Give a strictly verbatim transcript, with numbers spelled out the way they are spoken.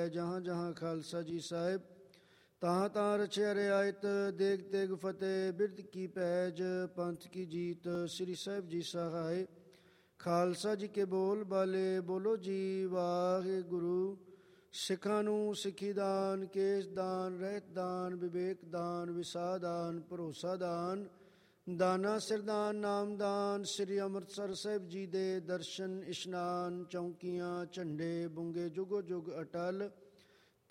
ਹੈ। ਜਹਾਂ ਜਹਾਂ ਖਾਲਸਾ ਜੀ ਸਾਹਿਬ, ਤਹਾਂ ਤਹਾਂ ਰਚਿਆ ਰਿਆਇਤ। ਦੇਗ ਤੇਗ ਫਤਿਹ, ਬਿਰਧ ਕੀ ਪੈਜ, ਪੰਥ ਕੀ ਜੀਤ। ਸ੍ਰੀ ਸਾਹਿਬ ਜੀ ਸਹਾਇ। ਖਾਲਸਾ ਜੀ ਕੇ ਬੋਲ ਬਾਲੇ, ਬੋਲੋ ਜੀ ਵਾਹਿਗੁਰੂ। ਸਿੱਖਾਂ ਨੂੰ ਸਿੱਖੀ ਦਾਨ, ਕੇਸ ਦਾਨ, ਰਹਿਤ ਦਾਨ, ਵਿਵੇਕ ਦਾਨ, ਵਿਸਾ ਦਾਨ, ਭਰੋਸਾ ਦਾਨ, ਦਾਨਾ ਸਿਰਦਾਨ, ਨਾਮਦਾਨ। ਸ੍ਰੀ ਅੰਮ੍ਰਿਤਸਰ ਸਾਹਿਬ ਜੀ ਦੇ ਦਰਸ਼ਨ ਇਸ਼ਨਾਨ, ਚੌਂਕੀਆਂ, ਝੰਡੇ, ਬੁੰਗੇ ਜੁਗੋ ਜੁਗ ਅਟਲ।